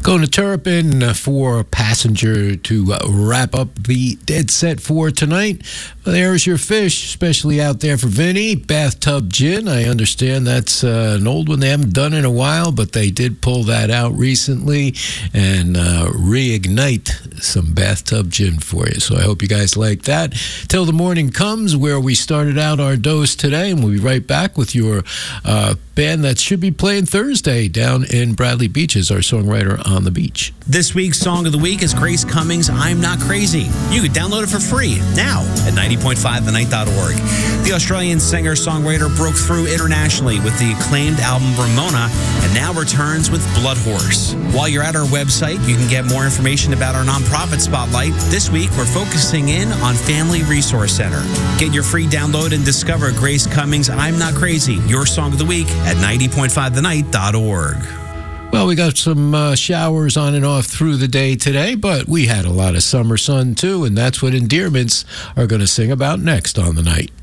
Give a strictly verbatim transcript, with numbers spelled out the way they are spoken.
Going to Turpin for Passenger to uh, wrap up the Dead Set for tonight. Well, there's your fish, especially out there for Vinny. Bathtub Gin. I understand that's uh, an old one they haven't done in a while, but they did pull that out recently and uh, reignite some Bathtub Gin for you. So I hope you guys like that. Till the Morning Comes, where we started out our dose today, and we'll be right back with your uh, band that should be playing Thursday down in Bradley Beach as our songwriter on the beach. This week's Song of the Week is Grace Cummings' I'm Not Crazy. You can download it for free now at ninety point five the night dot org. The Australian singer-songwriter broke through internationally with the acclaimed album Ramona and now returns with Blood Horse. While you're at our website, you can get more information about our nonprofit spotlight. This week, we're focusing in on Family Resource Center. Get your free download and discover Grace Cummings' I'm Not Crazy, your Song of the Week at ninety point five the night dot org. Well, we got some uh, showers on and off through the day today, but we had a lot of summer sun too, and that's what Endearments are going to sing about next on the night.